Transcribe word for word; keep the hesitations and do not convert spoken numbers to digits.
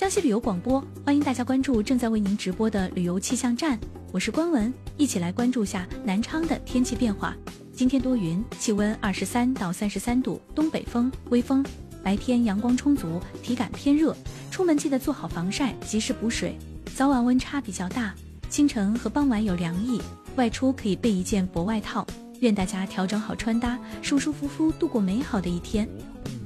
江西旅游广播，欢迎大家关注正在为您直播的旅游气象站，我是关文，一起来关注下南昌的天气变化。今天多云，气温二十三到三十三度，东北风，微风，白天阳光充足，体感偏热，出门记得做好防晒，及时补水。早晚温差比较大，清晨和傍晚有凉意，外出可以备一件薄外套。愿大家调整好穿搭，舒舒服服度过美好的一天。